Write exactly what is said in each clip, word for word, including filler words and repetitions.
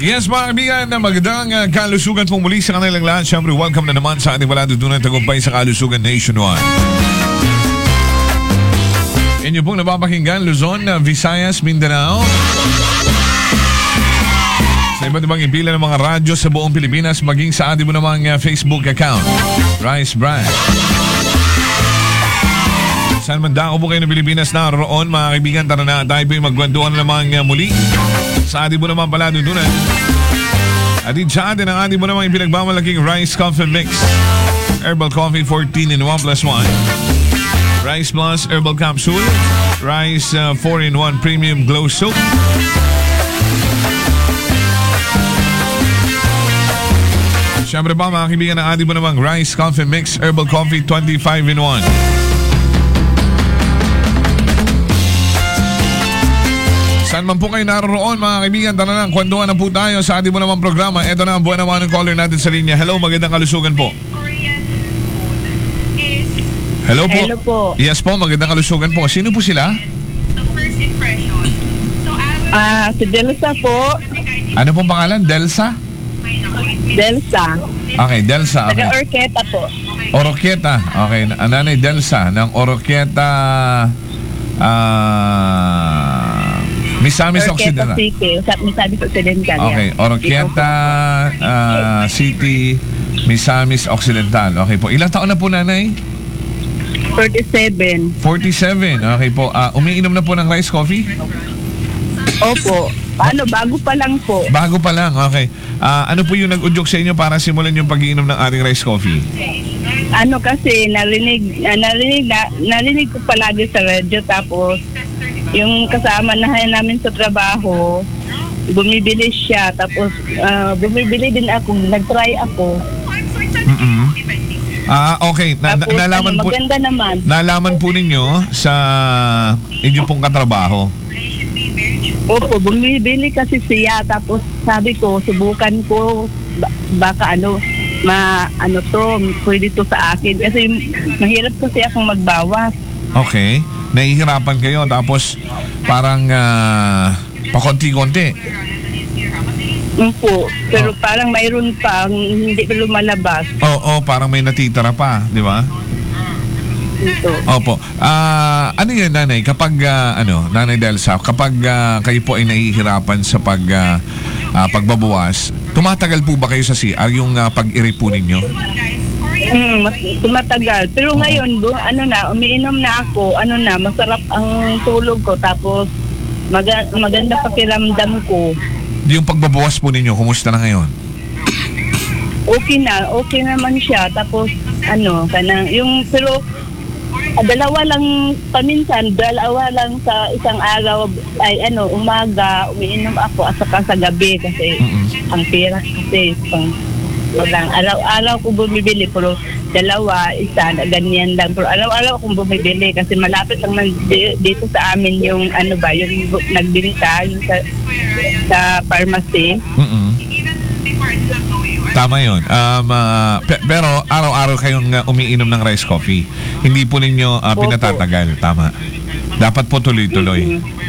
Yes, mga kaibigan, na magandang uh, kalusugan pong muli sa kanilang lahat. Siyempre, welcome na naman sa ating waladudunan tagumpay sa kalusugan nationwide. Inyo pong napapakinggan, Luzon, uh, Visayas, Mindanao. Sa iba't ibang impila ng mga radyo sa buong Pilipinas, maging sa ating mo namang uh, Facebook account, Rice Brand. Saan man dako po kayo ng Pilipinas na roon, mga kaibigan, tara na tayo po yung magkwentuhan naman uh, muli sa ating mo naman paladudunan. At din sa atin ang ating mo naman ipinagmamalaking Rice Coffee Mix. Herbal Coffee fourteen in one plus one. Rice Plus Herbal Capsule. Rice uh, four in one Premium Glow Soap. Siyempre pa mga kaibigan ang ating mo namang Rice Coffee Mix Herbal Coffee twenty-five in one. Saan man po kayo naroon, mga kaibigan, tara na, kwentuhan na po tayo sa ating mo namang programa. Ito na ang buwan naman ng caller natin sa linya. Hello, magandang kalusugan po. Hello po. Hello po. Yes po, magandang kalusugan po. Sino po sila? Ah, uh, si Delsa po. Ano pong pangalan? Delsa? Delsa. Okay, Delsa. Okay. Taga-Orqueta po. Oroquieta. Okay, Nanay Delsa ng Oroquieta ah... Uh, Misamis Occidental. City. Misamis Occidental. Okay, Oroquieta uh, City, Misamis Occidental. Okay po. Ilang taon na po, nanay? forty-seven. forty-seven. Okay po. Uh, umiinom na po ng rice coffee? Opo. Ano, bago pa lang po. Bago pa lang, okay. Uh, ano po yung nag-udyok sa inyo para simulan yung pag-iinom ng ating rice coffee? Ano kasi, narinig, uh, narinig, na, narinig ko palagi sa radyo, tapos yung kasama na namin sa trabaho, bumibili siya, tapos uh, bumibili din ako, nag-try ako. Mm-mm. Ah, okay. Na, tapos, na, nalaman ano, po, maganda naman. Nalaman po ninyo sa inyong pong katrabaho? Opo, bumibili kasi siya, tapos sabi ko, subukan ko, baka ano, ma, ano to, pwede to sa akin. Kasi mahirap kasi akong magbawas. Okay. Nahihirapan kayo tapos parang uh, pakonti-konti. Opo, pero oh. parang mayroon pa hindi pa lumalabas. Oo, oh, oh, parang may natitira pa, di ba? Ito. Opo. Ah, uh, ano 'yan, nanay? Kapag uh, ano, Nanay Delsa, kapag uh, kayo po ay nahihirapan sa pag uh, uh, pagbabawas, tumatagal po ba kayo sa C R yung uh, pag-iri po ninyo? Mm, tumatagal. Pero ngayon, do, ano na, umiinom na ako, ano na, masarap ang tulog ko, tapos maga, maganda pakiramdam ko. Yung pagbabawas po ninyo, kumusta na ngayon? Okay na, okay naman siya. Tapos, ano, kanang, yung, pero, ah, dalawa lang, paminsan, dalawa lang sa isang araw, ay ano, umaga, umiinom ako, at saka sa gabi, kasi, mm-hmm. ang pera, kasi, pang, lang araw-araw ko bumibili, pero dalawa, isa, ganyan lang. Pero araw-araw akong bumibili kasi malapit lang man dito sa amin yung ano ba, yung nagbinta yung sa, sa pharmacy. Mm-mm. Tama yun. Um, uh, pe- pero araw-araw kayong uh, umiinom ng rice coffee. Hindi po ninyo uh, pinatatagal. Tama. Dapat po tuloy-tuloy. Mm-hmm.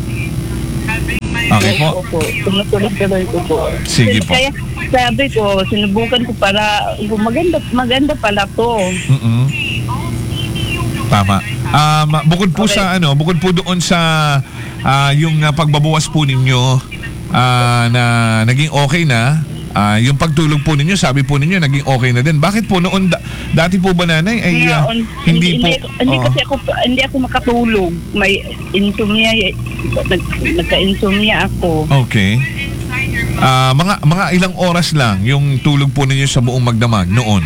Okay po. Opo, tumutuloy-tuloy ko po. Sige po. Kaya sabi ko, sinubukan ko para maganda maganda pala to. Mm-mm. Tama. Um, bukod po okay. sa ano, bukod po doon sa uh, yung uh, pagbabawas po ninyo uh, na naging okay na, uh, yung pagtulog po ninyo, sabi po ninyo naging okay na din. Bakit po noon da- dati po ba, nanay ay uh, Noon, hindi, hindi po hindi, hindi oh. kasi ako hindi ako makatulog. May insomnia, nag, nagka-insomnia ako. Okay. Uh, mga mga ilang oras lang yung tulog po ninyo sa buong magdamag noon?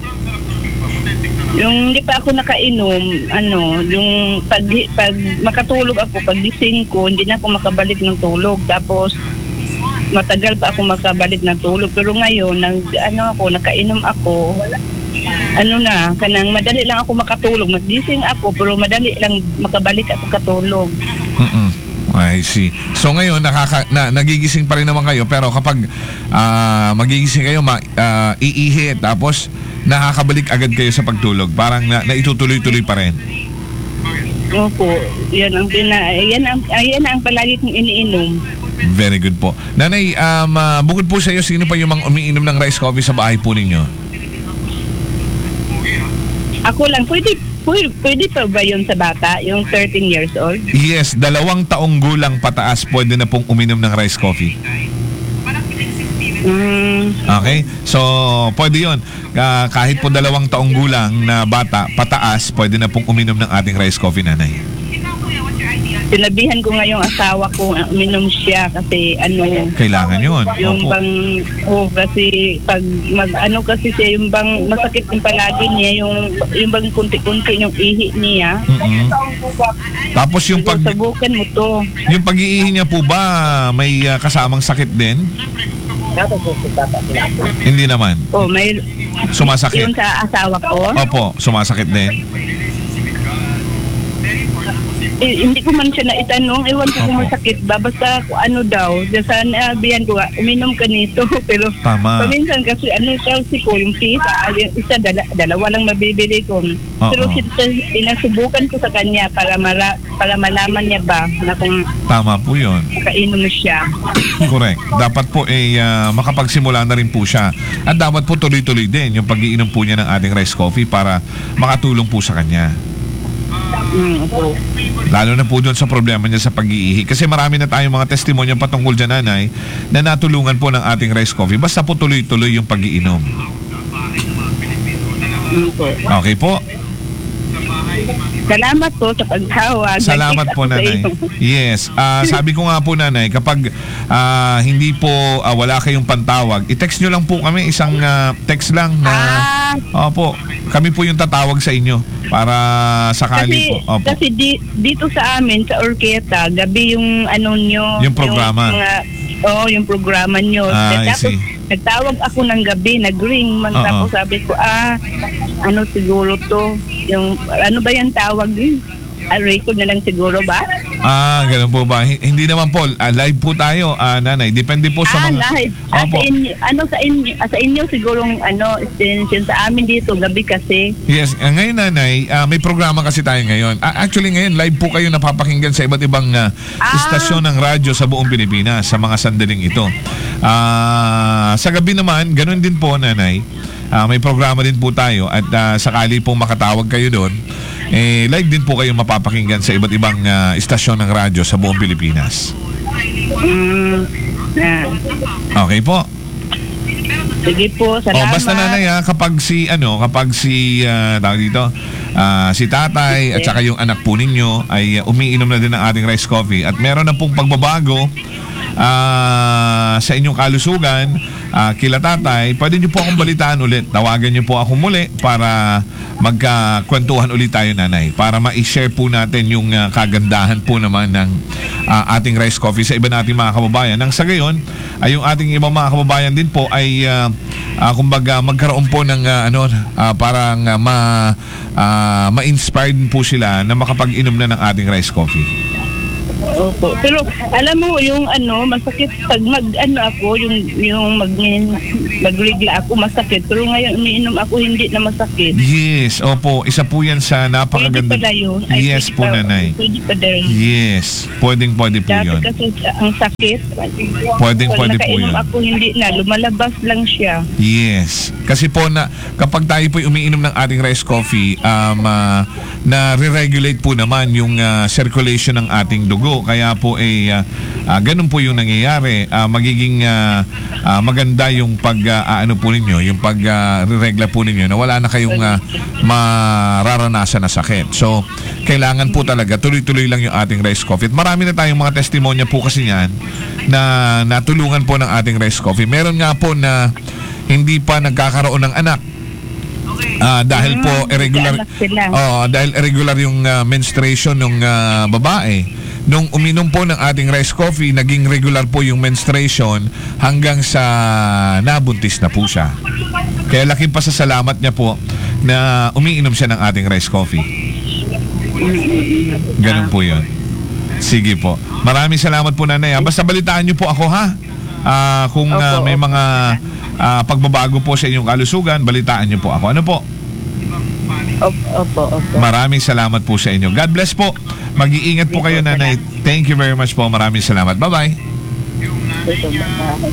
Yung hindi pa ako nakainom, ano, yung pag, pag makatulog ako, pag gising ko, hindi na ako makabalik ng tulog. Tapos, matagal pa ako makabalik ng tulog. Pero ngayon, nang, ano ako, nakainom ako, ano na, kanang madali lang ako makatulog. Magising ako, pero madali lang makabalik ako katulog. Mm-mm. I see. So ngayon nakaka na, nagigising pa rin naman kayo, pero kapag uh, magigising kayo, ma, uh, iihi tapos nakakabalik agad kayo sa pagtulog. Parang na, naitutuloy-tuloy pa rin. Opo, yan ang pina, yan ang yan ang palagi kong iniinom. Very good po. Nanay, um, ah, bukod po sa iyo, sino pa yung mga umiinom ng rice coffee sa bahay po ninyo? Ako lang, pwede, pwede, pwede pa ba yun sa bata, yung thirteen years old? Yes, dalawang taong gulang pataas pwede na pong uminom ng rice coffee. Mm, Okay? So, pwede yun. Ah, kahit po dalawang taong gulang na bata, pataas, pwede na pong uminom ng ating rice coffee, nanay. sinabihan ko nga yung asawa ko, uh, uminom siya kasi ano, Kailangan yun. yung Opo. bang, oh, kasi pag mag, ano kasi siya, yung bang masakit yung palagi niya, yung, yung bang kunti-kunti yung ihi niya. Mm-mm. Tapos yung pag Subukan mo to. yung pag-iihi niya po ba may ah, kasamang sakit din? Hindi naman. Oh, may, Sumasakit. yung sa asawa ko, Opo, sumasakit din. eh, hindi ko man siya naitanong, ewan ko kung Opo. masakit ba, basta kung ano daw, sa sanabihan ko, ah, uminom ka nito, pero Tama. paminsan kasi ano Chelsea ko, yung tita, ah, yung isa, dala, dalawa lang mabibili ko. Pero Oo. sin- pinasubukan ko sa kanya para mala, para malaman niya ba na kung Tama po yun. makainom siya. Correct. Dapat po eh ah, makapagsimula na rin po siya. At dapat po tuloy-tuloy din yung pag-iinom po niya ng ating rice coffee para makatulong po sa kanya. Mm, opo. Lalo na po doon sa problema niya sa pag-iihi. Kasi marami na tayong mga testimonya patungkol dyan, nanay, na natulungan po ng ating rice coffee. Basta po tuloy-tuloy yung pag-iinom. Mm, po. Okay po? Salamat po sa pagtawag. Salamat po, Nakita ko sa nanay. iyo. Yes. Ah, sabi ko nga po, nanay, kapag ah, hindi po ah, wala kayong pantawag, i-text nyo lang po kami. Isang ah, text lang na... Ah, Opo. Kami po yung tatawag sa inyo para sakali kasi, po. Opo. kasi di, dito sa amin, sa Orqueta, gabi yung ano nyo. Yung programa. Yung, mga, oh, yung programa nyo. Ah, I Tapos, see. nagtawag ako ng gabi, nag-ring. Man, Oo. tapos sabi ko, ah, ano siguro to? Yung, ano ba yung tawag din? Ah, record na lang siguro ba? Ah, ganun po ba? H- hindi naman po. Ah, live po tayo, ah, nanay. Depende po sa Ah, mga... live. Ah, Opo. sa inyo, ano sa inyo, ah, sa inyo sigurong ano, extension sa amin dito, gabi kasi. Yes, ah, ngayon nanay, ah, may programa kasi tayo ngayon. Ah, actually ngayon, live po kayo napapakinggan sa iba't ibang ah, Ah. istasyon ng radyo sa buong Pilipinas sa mga sandaling ito. Ah, sa gabi naman, ganun din po, nanay. Ah, may programa din po tayo at ah, sakali pong makatawag kayo doon, eh, live din po kayo mapapakinggan sa iba't ibang ah, istasyon ng radyo sa buong Pilipinas. Mm, na. Okay po. Sige po, Oh, salamat. basta nanay ha, kapag si ano, kapag si ah, tawag dito, ah, si tatay at saka yung anak po ninyo ay ah, umiinom na din ng ating rice coffee at meron na pong pagbabago ah, sa inyong kalusugan, ah, kila tatay, pwede niyo po akong balitaan ulit. Tawagan niyo po ako muli para magkakwentuhan ulit tayo, nanay, para ma-share po natin yung ah, kagandahan po naman ng ah, ating rice coffee sa iba nating mga kababayan. Nang sa gayon, ay yung ating ibang mga kababayan din po ay ah, ah, kumbaga magkaroon po ng ah, ano ah, parang ah, ma ah, ma-inspired po sila na makapag-inom na ng ating rice coffee. Opo. Pero alam mo yung ano, masakit pag mag ano ako, yung yung mag magregla ako masakit. Pero ngayon umiinom ako hindi na masakit. Yes, opo, isa po yan sa Pwede napakaganda. pala yun. Ay, Yes pwede po, pa- nanay. Pwede pa din. Yes, pwedeng pwede po Dati yun. kasi ang sakit. Pwedeng Pag pwede po nakainom yun. ako hindi na, lumalabas lang siya. Yes. Kasi po na kapag tayo po umiinom ng ating rice coffee, um, ah, na re-regulate po naman yung ah, circulation ng ating dugo. Kaya po eh ah, ah, ganun po yung nangyayari. Ah, magiging ah, ah, maganda yung pag ah, ano po ninyo, yung pag ah, re-regla po ninyo na wala na kayong ah, mararanasan na sakit. So, kailangan po talaga tuloy-tuloy lang yung ating rice coffee. At marami na tayong mga testimonya po kasi niyan na natulungan po ng ating rice coffee. Meron nga po na hindi pa nagkakaroon ng anak. Ah, dahil po Mm, irregular nagkaanak sila. oh, dahil irregular yung ah, menstruation ng ah, babae. Nung uminom po ng ating rice coffee, naging regular po yung menstruation hanggang sa nabuntis na po siya. Kaya laking pasasalamat niya po na umiinom siya ng ating rice coffee. Ganun po yun. Sige po. Maraming salamat po, nanay. ah. Basta balitaan niyo po ako, ha? Ah, kung ah, Opo, may opo. mga ah, pagbabago po sa inyong kalusugan, balitaan niyo po ako. Ano po? Opo, opo, opo. Maraming salamat po sa inyo. God bless po. Mag-iingat po kayo, nanay. Thank you very much po. Maraming salamat. Bye-bye. Ito ba?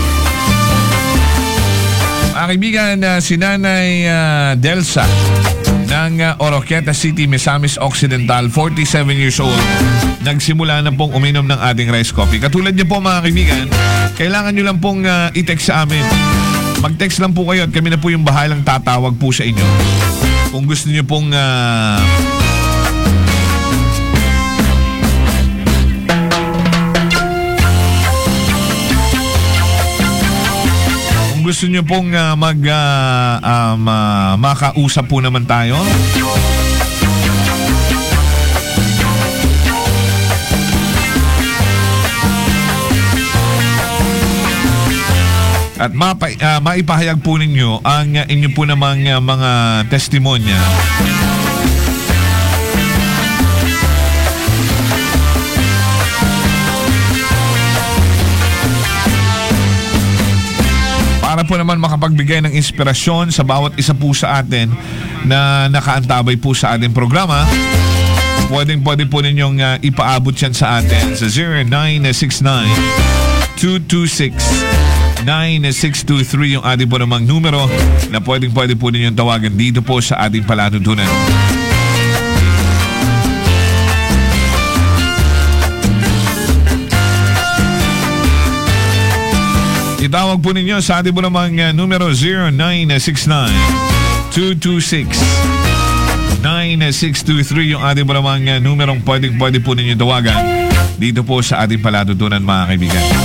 Mga kaibigan, uh, si Nanay uh, Delsa ng uh, Oroqueta City, Misamis Occidental, forty-seven years old. Nagsimula na pong uminom ng ating rice coffee. Katulad niyo po mga kaibigan, kailangan niyo lang pong uh, i-text sa amin. Mag-text lang po kayo at kami na po yung bahalang tatawag po sa inyo. Kung gusto niyo pong uh, gusto nyo pong uh, mag uh, um, uh, makausap po naman tayo. At mapa, uh, maipahayag po ninyo ang uh, inyo po namang uh, mga testimonya. Para po naman makapagbigay ng inspirasyon sa bawat isa po sa atin na nakaantabay po sa ating programa. Pwedeng pwede po ninyong uh, ipaabot yan sa atin sa zero nine six nine, two two six, nine six two three yung ating po namang numero na pwedeng pwede po ninyong tawagan dito po sa ating palatuntunan. Itawag po ninyo sa ating po namang uh, numero zero nine six nine, two two six, nine six two three yung ating po namang uh, numerong pwedeng pwede po ninyo tawagan dito po sa ating palatuntunan mga kaibigan.